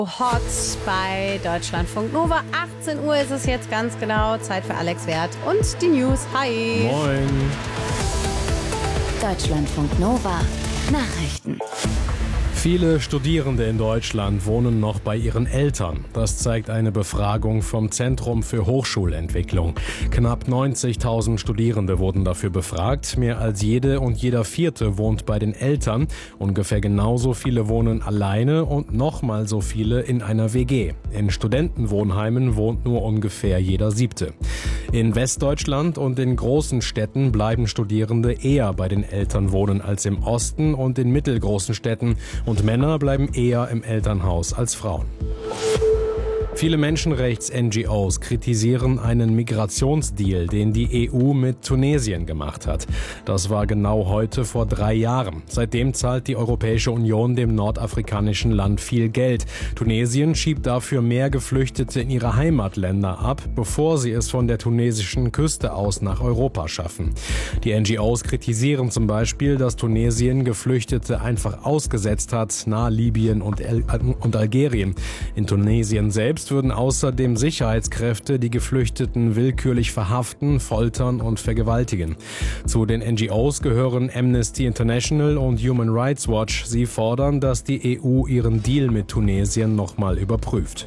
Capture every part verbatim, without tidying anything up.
Hot bei Deutschlandfunk Nova. achtzehn Uhr ist es jetzt ganz genau. Zeit für Alex Wert und die News. Hi. Moin. Deutschlandfunk Nova. Nachrichten. Viele Studierende in Deutschland wohnen noch bei ihren Eltern. Das zeigt eine Befragung vom Zentrum für Hochschulentwicklung. Knapp neunzigtausend Studierende wurden dafür befragt. Mehr als jede und jeder Vierte wohnt bei den Eltern. Ungefähr genauso viele wohnen alleine und nochmal so viele in einer W G. In Studentenwohnheimen wohnt nur ungefähr jeder Siebte. In Westdeutschland und in großen Städten bleiben Studierende eher bei den Eltern wohnen als im Osten und in mittelgroßen Städten. Und Männer bleiben eher im Elternhaus als Frauen. Viele Menschenrechts-N G Os kritisieren einen Migrationsdeal, den die E U mit Tunesien gemacht hat. Das war genau heute vor drei Jahren. Seitdem zahlt die Europäische Union dem nordafrikanischen Land viel Geld. Tunesien schiebt dafür mehr Geflüchtete in ihre Heimatländer ab, bevor sie es von der tunesischen Küste aus nach Europa schaffen. Die N G Os kritisieren zum Beispiel, dass Tunesien Geflüchtete einfach ausgesetzt hat, nahe Libyen und, El- und Algerien. In Tunesien selbst würden außerdem Sicherheitskräfte die Geflüchteten willkürlich verhaften, foltern und vergewaltigen. Zu den N G Os gehören Amnesty International und Human Rights Watch. Sie fordern, dass die E U ihren Deal mit Tunesien nochmal überprüft.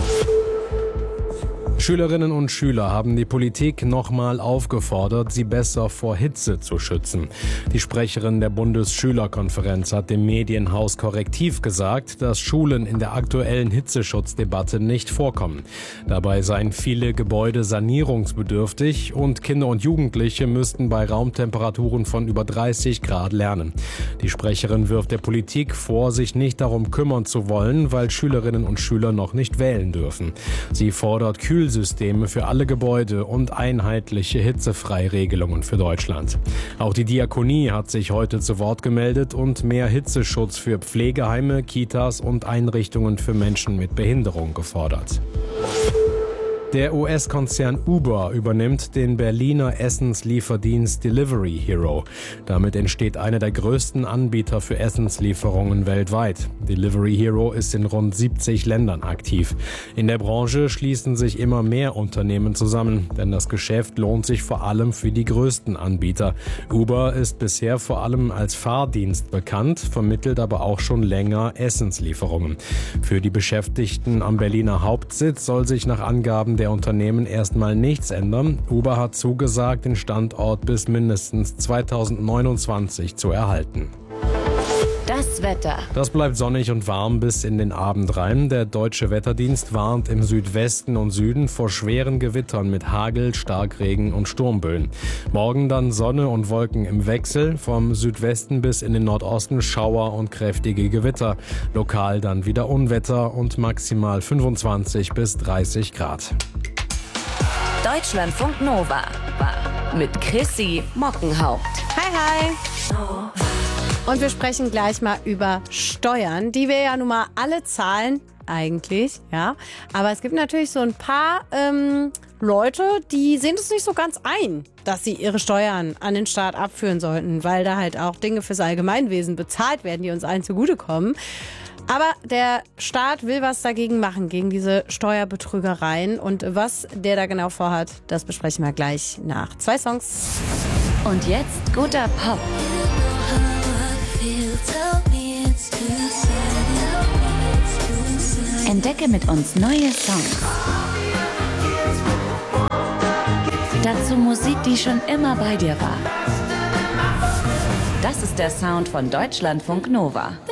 Schülerinnen und Schüler haben die Politik nochmal aufgefordert, sie besser vor Hitze zu schützen. Die Sprecherin der Bundesschülerkonferenz hat dem Medienhaus Korrektiv gesagt, dass Schulen in der aktuellen Hitzeschutzdebatte nicht vorkommen. Dabei seien viele Gebäude sanierungsbedürftig und Kinder und Jugendliche müssten bei Raumtemperaturen von über dreißig Grad lernen. Die Sprecherin wirft der Politik vor, sich nicht darum kümmern zu wollen, weil Schülerinnen und Schüler noch nicht wählen dürfen. Sie fordert Kühl Systeme für alle Gebäude und einheitliche Hitzefreiregelungen für Deutschland. Auch die Diakonie hat sich heute zu Wort gemeldet und mehr Hitzeschutz für Pflegeheime, Kitas und Einrichtungen für Menschen mit Behinderung gefordert. Der U S-Konzern Uber übernimmt den Berliner Essenslieferdienst Delivery Hero. Damit entsteht einer der größten Anbieter für Essenslieferungen weltweit. Delivery Hero ist in rund siebzig Ländern aktiv. In der Branche schließen sich immer mehr Unternehmen zusammen, denn das Geschäft lohnt sich vor allem für die größten Anbieter. Uber ist bisher vor allem als Fahrdienst bekannt, vermittelt aber auch schon länger Essenslieferungen. Für die Beschäftigten am Berliner Hauptsitz soll sich nach Angaben der Unternehmen erstmal nichts ändern. Uber hat zugesagt, den Standort bis mindestens zweitausendneunundzwanzig zu erhalten. Das Wetter. Das bleibt sonnig und warm bis in den Abend rein. Der Deutsche Wetterdienst warnt im Südwesten und Süden vor schweren Gewittern mit Hagel, Starkregen und Sturmböen. Morgen dann Sonne und Wolken im Wechsel. Vom Südwesten bis in den Nordosten Schauer und kräftige Gewitter. Lokal dann wieder Unwetter und maximal fünfundzwanzig bis dreißig Grad. Deutschlandfunk Nova. Mit Chrissy Mockenhaupt. Hi, hi. Und wir sprechen gleich mal über Steuern, die wir ja nun mal alle zahlen, eigentlich, ja. Aber es gibt natürlich so ein paar ähm, Leute, die sehen es nicht so ganz ein, dass sie ihre Steuern an den Staat abführen sollten, weil da halt auch Dinge fürs Allgemeinwesen bezahlt werden, die uns allen zugutekommen. Aber der Staat will was dagegen machen, gegen diese Steuerbetrügereien. Und was der da genau vorhat, das besprechen wir gleich nach zwei Songs. Und jetzt guter Pop. Entdecke mit uns neue Songs. Dazu Musik, die schon immer bei dir war. Das ist der Sound von Deutschlandfunk Nova.